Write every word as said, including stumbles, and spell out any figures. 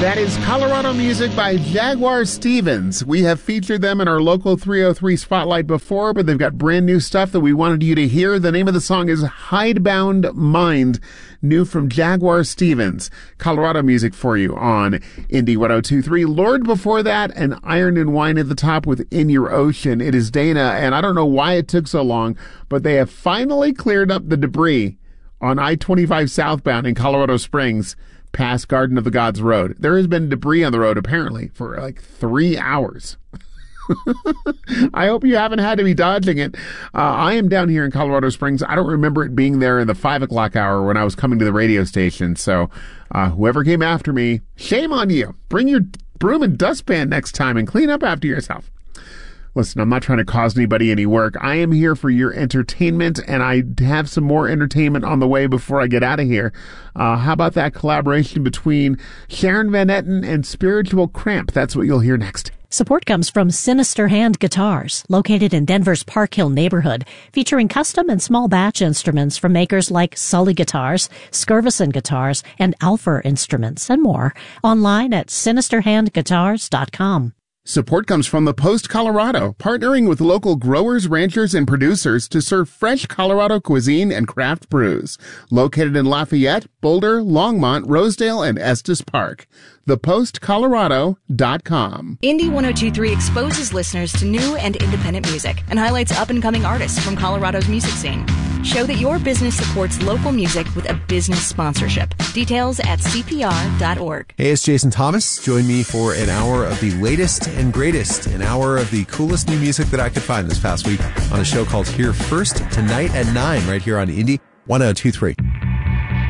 That is Colorado music by Jaguar Stevens. We have featured them in our local three oh three Spotlight before, but they've got brand new stuff that we wanted you to hear. The name of the song is Hidebound Mind, new from Jaguar Stevens. Colorado music for you on Indie one oh two point three. Lord before that, and Iron and Wine at the top with In Your Ocean. It is Dana, and I don't know why it took so long, but they have finally cleared up the debris on I twenty-five southbound in Colorado Springs, past Garden of the Gods Road. There has been debris on the road, apparently, for like three hours. I hope you haven't had to be dodging it. Uh, I am down here in Colorado Springs. I don't remember it being there in the five o'clock hour when I was coming to the radio station. So uh, whoever came after me, shame on you. Bring your broom and dustpan next time and clean up after yourself. Listen, I'm not trying to cause anybody any work. I am here for your entertainment, and I have some more entertainment on the way before I get out of here. Uh, how about that collaboration between Sharon Van Etten and Spiritual Cramp? That's what you'll hear next. Support comes from Sinister Hand Guitars, located in Denver's Park Hill neighborhood, featuring custom and small batch instruments from makers like Sully Guitars, Skirvison Guitars, and Alpha Instruments, and more. Online at sinister hand guitars dot com. Support comes from the Post Colorado, partnering with local growers, ranchers, and producers to serve fresh Colorado cuisine and craft brews. Located in Lafayette, Boulder, Longmont, Rosedale, and Estes Park. the post colorado dot com. Indie one oh two point three exposes listeners to new and independent music and highlights up-and-coming artists from Colorado's music scene. Show that your business supports local music with a business sponsorship. Details at c p r dot org. Hey, it's Jason Thomas. Join me for an hour of the latest and greatest, an hour of the coolest new music that I could find this past week on a show called Here First, tonight at nine, right here on Indie one oh two point three.